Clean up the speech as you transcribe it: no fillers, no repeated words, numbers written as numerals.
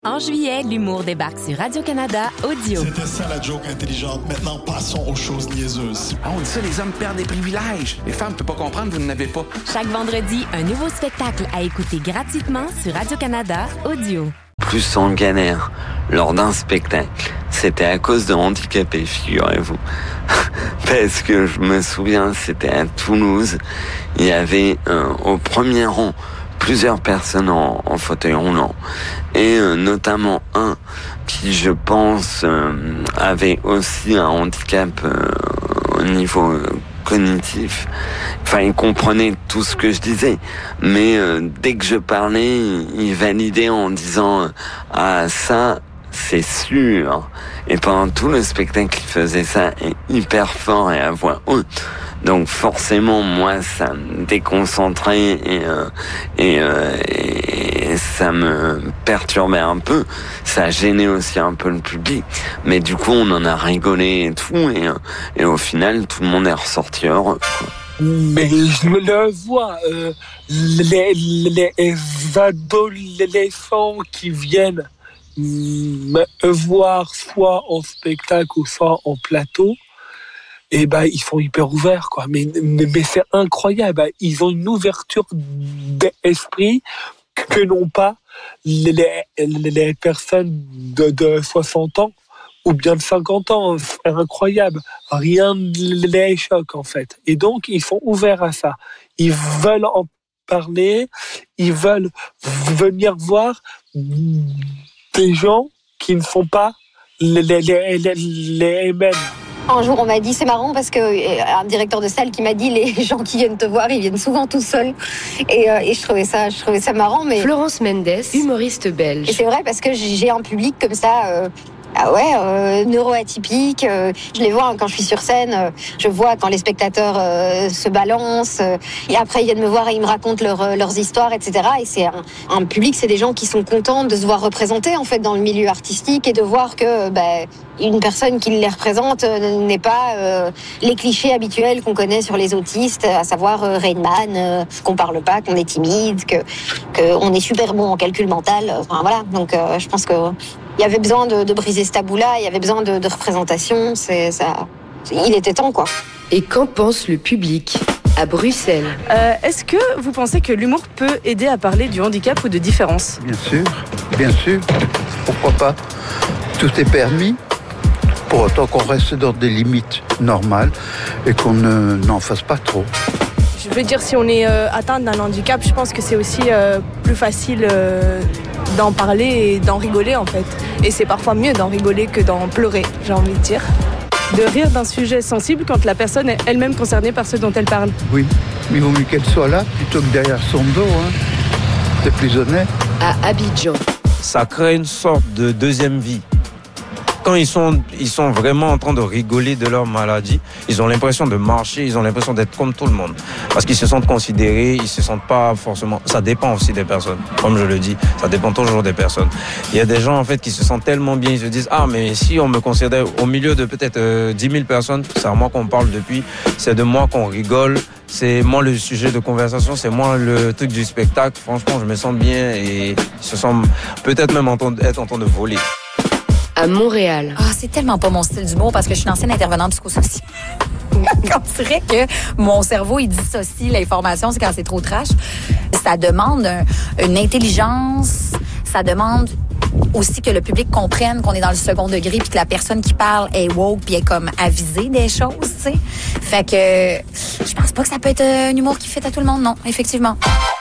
En juillet, l'humour débarque sur Radio-Canada Audio. C'était ça la joke intelligente. Maintenant, passons aux choses niaiseuses. Ah, on dit ça, les hommes perdent des privilèges. Les femmes ne peuvent pas comprendre, vous n'en avez pas. Chaque vendredi, un nouveau spectacle à écouter gratuitement sur Radio-Canada Audio. Plus en galère lors d'un spectacle, c'était à cause de handicapés, figurez-vous. Parce que je me souviens, c'était à Toulouse, il y avait au premier rang plusieurs personnes en fauteuil roulant et notamment un qui, je pense, avait aussi un handicap au niveau cognitif. Enfin, il comprenait tout ce que je disais, mais dès que je parlais, il validait en disant « Ah, ça, c'est sûr ». Et pendant tout le spectacle, il faisait ça hyper fort et à voix haute. Donc forcément, moi, ça me déconcentrait et ça me perturbait un peu. Ça gênait aussi un peu le public. Mais du coup, on en a rigolé et tout. Et au final, tout le monde est ressorti heureux, quoi. Mais je le vois, les adolescents qui viennent me voir soit en spectacle ou soit en plateau, et ils sont hyper ouverts, quoi. Mais c'est incroyable. Ils ont une ouverture d'esprit que n'ont pas les personnes de 60 ans ou bien de 50 ans. C'est incroyable. Rien ne les choque, en fait. Et donc, ils sont ouverts à ça. Ils veulent en parler. Ils veulent venir voir des gens qui ne sont pas les mêmes. Un jour, on m'a dit, c'est marrant parce que un directeur de salle qui m'a dit, les gens qui viennent te voir, ils viennent souvent tout seuls. Et je trouvais ça marrant. Mais Florence Mendes, humoriste belge. Et c'est vrai parce que j'ai un public comme ça. Neuroatypique. Je les vois quand je suis sur scène. Je vois quand les spectateurs se balancent. Et après, ils viennent me voir et ils me racontent leurs histoires, etc. Et c'est un public, c'est des gens qui sont contents de se voir représentés en fait dans le milieu artistique et de voir que une personne qui les représente n'est pas les clichés habituels qu'on connaît sur les autistes, à savoir Rain Man, qu'on parle pas, qu'on est timide, qu'on est super bon en calcul mental. Enfin voilà. Donc je pense que il y avait besoin de briser ce tabou-là, il y avait besoin de représentation, il était temps, quoi. Et qu'en pense le public à Bruxelles? Est-ce que vous pensez que l'humour peut aider à parler du handicap ou de différence? Bien sûr. Pourquoi pas? Tout est permis, pour autant qu'on reste dans des limites normales et qu'on n'en fasse pas trop. Je veux dire, si on est atteint d'un handicap, je pense que c'est aussi plus facile d'en parler et d'en rigoler, en fait. Et c'est parfois mieux d'en rigoler que d'en pleurer, j'ai envie de dire. De rire d'un sujet sensible quand la personne est elle-même concernée par ce dont elle parle. Oui, mais il vaut mieux qu'elle soit là plutôt que derrière son dos. C'est plus honnête. À Abidjan. Ça crée une sorte de deuxième vie. Quand ils sont vraiment en train de rigoler de leur maladie, ils ont l'impression de marcher, ils ont l'impression d'être comme tout le monde. Parce qu'ils se sentent considérés, ils se sentent pas forcément... Ça dépend aussi des personnes, comme je le dis, ça dépend toujours des personnes. Il y a des gens en fait qui se sentent tellement bien, ils se disent « Ah, mais si on me considère au milieu de peut-être 10 000 personnes, c'est à moi qu'on parle depuis, c'est de moi qu'on rigole, c'est moi le sujet de conversation, c'est moi le truc du spectacle. Franchement, je me sens bien et ils se sentent peut-être même être en train de voler. » À Montréal. C'est tellement pas mon style d'humour parce que je suis une ancienne intervenante psychosociale. On dirait que mon cerveau, il dissocie l'information, c'est quand c'est trop trash. Ça demande une intelligence, ça demande aussi que le public comprenne qu'on est dans le second degré puis que la personne qui parle est woke puis est comme avisée des choses, tu sais. Fait que je pense pas que ça peut être un humour qui fait à tout le monde, non, effectivement.